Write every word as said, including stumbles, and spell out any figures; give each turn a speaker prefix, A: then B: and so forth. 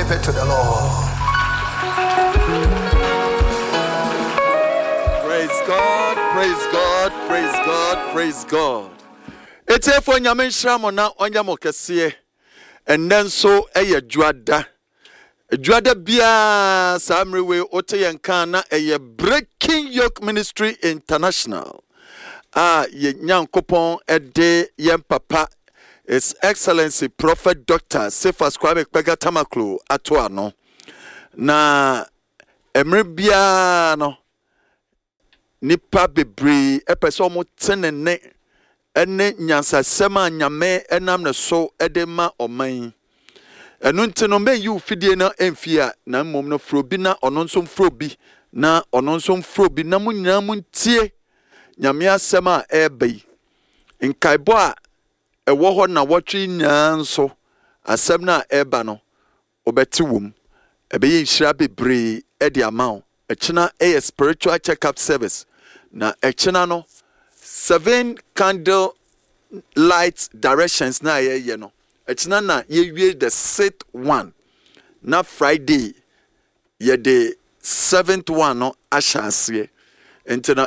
A: Give it to the Lord.
B: Praise God, praise God, praise God, praise God. It's a for Yamin Shamona on Yamokase, and then so a Juada. Juada Bia Samriwe Ote Yankana, a Breaking Yoke Ministry International. Ah, ye Nyan Kopon, a day, Yam Papa, His Excellency Prophet Doctor Cephas Kwame Kpeka Tamaklo, Atuano. Na Emrebiano. Nipa bebre epeso mo tenene ene nyansa sema nyame enam ne so edema oman enu ntino me yu fidie na emfia na mmom no frobi na ono nso mfrobi na ono nso mfrobi na munyina muntie nyame asema ebe nkaibo a ewo ho na wotwe nyanso asem na eba no obeti wom ebe ye nhira bebre edi amount echina a spiritual check-up service na echina no seven candle light directions na ye ye no echina na ye wie the sixth one na Friday ye the seventh one no ashase enti na